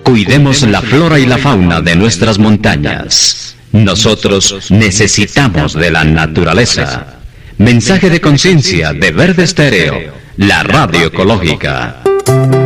Cuidemos la flora y la fauna de nuestras montañas. Nosotros necesitamos de la naturaleza. Mensaje de conciencia de Verde Estéreo, la radio ecológica.